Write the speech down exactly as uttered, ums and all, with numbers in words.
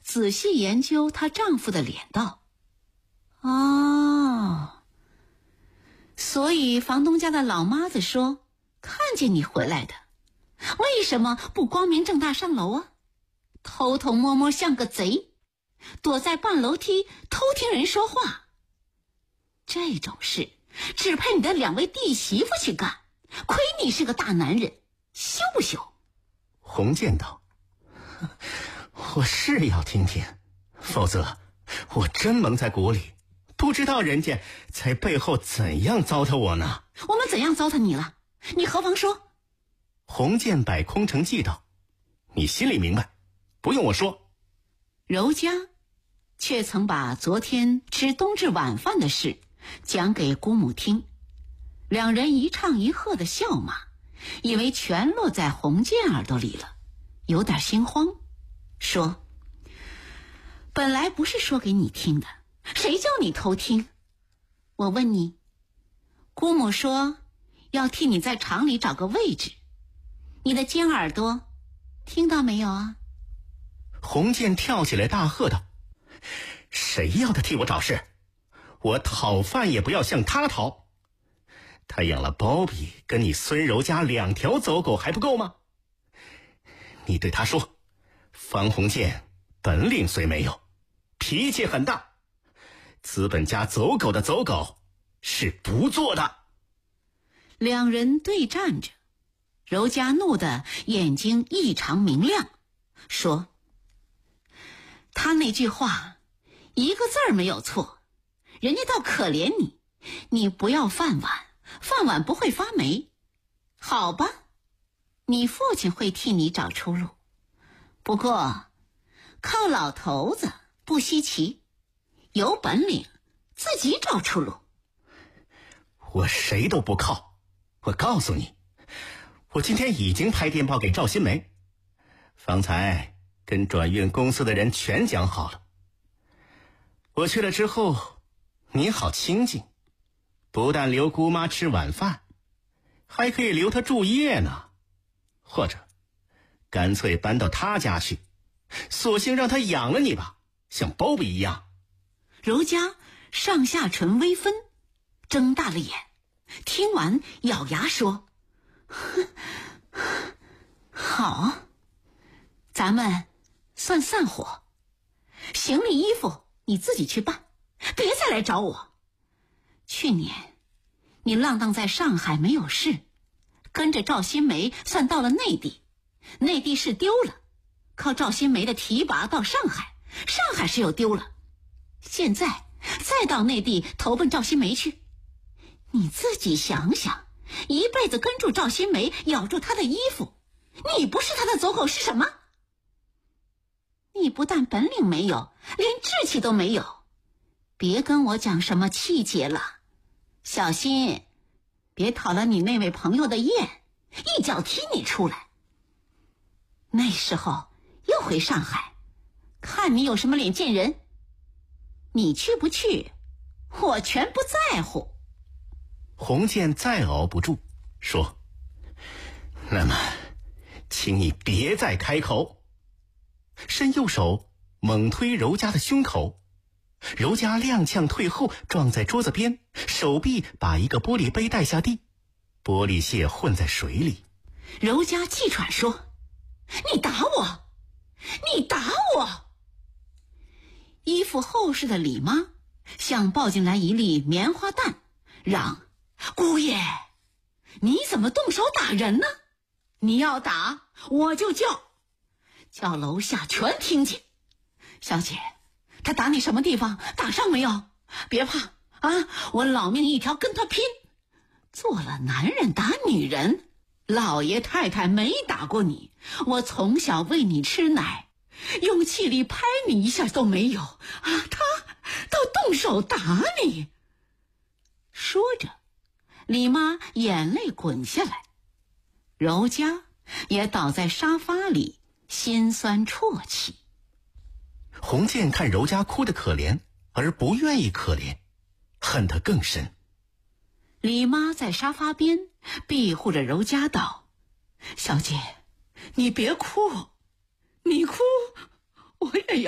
仔细研究她丈夫的脸道：哦，所以房东家的老妈子说看见你回来的，为什么不光明正大上楼啊？偷偷摸摸像个贼，躲在半楼梯偷听人说话。这种事只配你的两位弟媳妇去干，亏你是个大男人，羞不羞？ 洪建道：我是要听听，否则我真蒙在鼓里，不知道人家在背后怎样糟蹋我呢。 我们怎样糟蹋你了？你何妨说？ 洪建摆空城计道：你心里明白，不用我说。 柔家却曾把昨天吃冬至晚饭的事讲给姑母听，两人一唱一和的笑骂，以为全落在洪建耳朵里了，有点心慌，说：本来不是说给你听的，谁叫你偷听？我问你，姑母说要替你在厂里找个位置，你的尖耳朵听到没有啊？ 洪建跳起来大喝道：谁要他替我找事？我讨饭也不要向他讨。他养了包比跟你孙柔家两条走狗还不够吗？你对他说，方鸿渐本领虽没有，脾气很大，资本家走狗的走狗是不做的。 两人对站着，柔家怒得眼睛异常明亮，说：他那句话一个字儿没有错，人家倒可怜你，你不要饭碗，饭碗不会发霉。好吧，你父亲会替你找出路，不过靠老头子不稀奇，有本领自己找出路。 我谁都不靠，我告诉你，我今天已经拍电报给赵新梅，方才跟转运公司的人全讲好了。我去了之后，你好清静，不但留姑妈吃晚饭，还可以留她住夜呢。或者干脆搬到她家去，索性让她养了你吧，像包比一样。 柔家上下唇微分，睁大了眼，听完咬牙说：好，咱们算散伙，行李衣服你自己去办，别再来找我。去年你浪荡在上海没有事，跟着赵新梅算到了内地，内地是丢了，靠赵新梅的提拔到上海，上海是又丢了，现在再到内地投奔赵新梅去。你自己想想，一辈子跟住赵新梅，咬住她的衣服，你不是她的走狗是什么？你不但本领没有，连志气都没有，别跟我讲什么气节了，小心别讨了你那位朋友的厌，一脚踢你出来。那时候又回上海，看你有什么脸见人。你去不去，我全不在乎。 洪建再熬不住，说：那么请你别再开口。伸右手猛推柔家的胸口，柔家踉跄退后，撞在桌子边，手臂把一个玻璃杯带下地，玻璃屑混在水里。 柔家气喘说：你打我，你打我！衣服厚实的李妈像抱进来一粒棉花蛋，嚷：姑爷，你怎么动手打人呢？你要打我就叫，叫楼下全听见。小姐，他打你什么地方？打伤没有？别怕啊，我老命一条跟他拼。做了男人打女人，老爷太太没打过你，我从小喂你吃奶，用气力拍你一下都没有啊，他倒动手打你。说着，李妈眼泪滚下来，柔家也倒在沙发里心酸啜泣。 洪建看柔家哭得可怜，而不愿意可怜，恨得更深。 李妈在沙发边庇护着柔家道：小姐，你别哭，你哭我也要